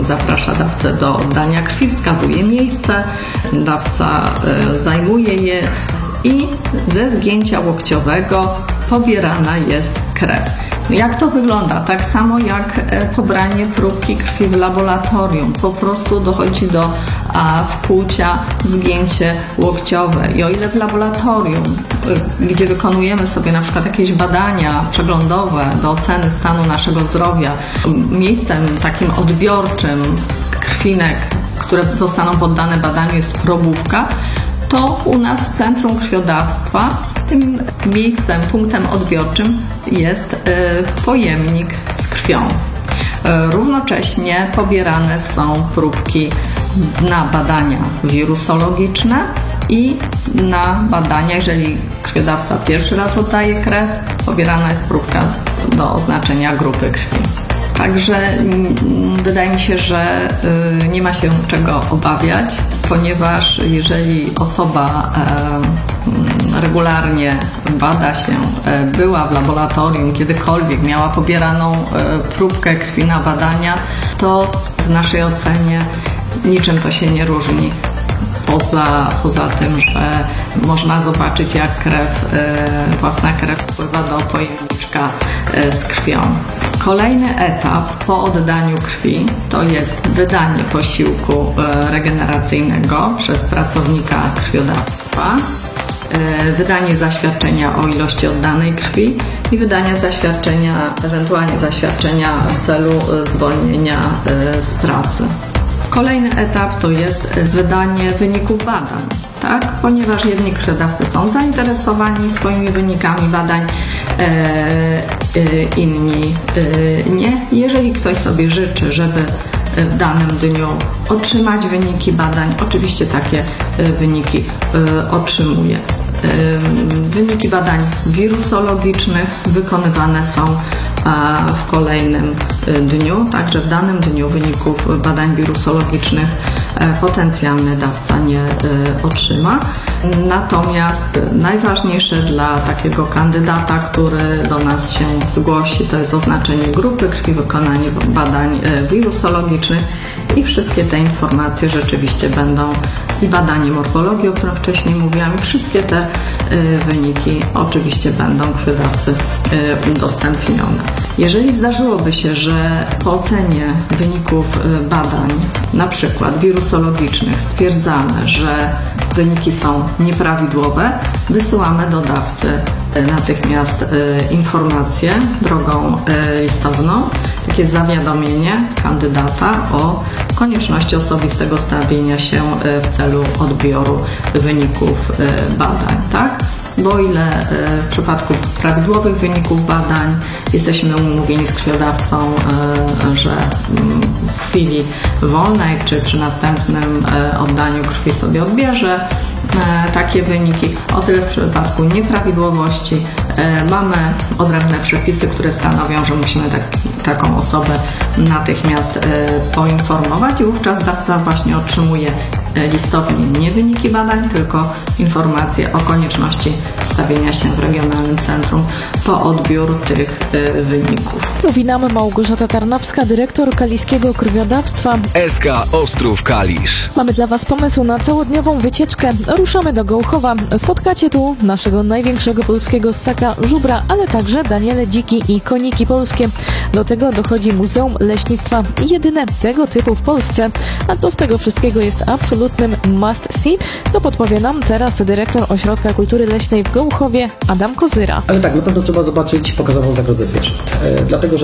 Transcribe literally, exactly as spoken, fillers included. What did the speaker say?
zaprasza dawcę do oddania krwi, wskazuje miejsce, dawca zajmuje je i ze zgięcia łokciowego pobierana jest krew. Jak to wygląda? Tak samo jak pobranie próbki krwi w laboratorium. Po prostu dochodzi do a, wkłucia, zgięcie łokciowe. I o ile w laboratorium, gdzie wykonujemy sobie na przykład jakieś badania przeglądowe do oceny stanu naszego zdrowia, miejscem takim odbiorczym krwinek, które zostaną poddane badaniu, jest probówka, to u nas w Centrum Krwiodawstwa tym miejscem, punktem odbiorczym jest y, pojemnik z krwią. Y, równocześnie pobierane są próbki na badania wirusologiczne i na badania, jeżeli krwiodawca pierwszy raz oddaje krew, pobierana jest próbka do oznaczenia grupy krwi. Także wydaje mi się, że nie ma się czego obawiać, ponieważ jeżeli osoba regularnie bada się, była w laboratorium, kiedykolwiek miała pobieraną próbkę krwi na badania, to w naszej ocenie niczym to się nie różni. Poza, poza tym, że można zobaczyć, jak krew, własna krew spływa do pojemniczka z krwią. Kolejny etap po oddaniu krwi to jest wydanie posiłku regeneracyjnego przez pracownika krwiodawstwa, wydanie zaświadczenia o ilości oddanej krwi i wydanie zaświadczenia, ewentualnie zaświadczenia w celu zwolnienia z pracy. Kolejny etap to jest wydanie wyników badań, tak? Ponieważ jedni krwiodawcy są zainteresowani swoimi wynikami badań, e, e, inni e, nie. Jeżeli ktoś sobie życzy, żeby w danym dniu otrzymać wyniki badań, oczywiście takie wyniki e, otrzymuje. Wyniki badań wirusologicznych wykonywane są w kolejnym dniu, także w danym dniu wyników badań wirusologicznych potencjalny dawca nie otrzyma. Natomiast najważniejsze dla takiego kandydata, który do nas się zgłosi, to jest oznaczenie grupy krwi, wykonanie badań wirusologicznych i wszystkie te informacje rzeczywiście będą i badanie morfologii, o którym wcześniej mówiłam, i wszystkie te y, wyniki oczywiście będą krwiodawcy y, udostępnione. Jeżeli zdarzyłoby się, że po ocenie wyników y, badań, na przykład wirusologicznych, stwierdzamy, że wyniki są nieprawidłowe, wysyłamy do dawcy y, natychmiast y, informację drogą y, listowną, takie zawiadomienie kandydata o konieczności osobistego stawienia się w celu odbioru wyników badań, tak? Bo o ile w przypadku prawidłowych wyników badań jesteśmy umówieni z krwiodawcą, że w chwili wolnej czy przy następnym oddaniu krwi sobie odbierze takie wyniki, o tyle w przypadku nieprawidłowości mamy odrębne przepisy, które stanowią, że musimy tak, taką osobę natychmiast poinformować i wówczas dawca właśnie otrzymuje listownie nie wyniki badań, tylko informacje o konieczności stawienia się w regionalnym centrum po odbiór tych y, wyników. Mówi nam Małgorzata Tarnowska, dyrektor Kaliskiego Krwiodawstwa. S K Ostrów Kalisz. Mamy dla Was pomysł na całodniową wycieczkę. Ruszamy do Gołchowa. Spotkacie tu naszego największego polskiego ssaka żubra, ale także Daniele dziki i koniki polskie. Do tego dochodzi Muzeum Leśnictwa, jedyne tego typu w Polsce. A co z tego wszystkiego jest absolutnym must see, to podpowie nam teraz dyrektor Ośrodka Kultury Leśnej w Gołchowie, Adam Kozyra. Ale tak, na pewno trzeba zobaczyć pokazową zagrodę zwierząt. E, dlatego, że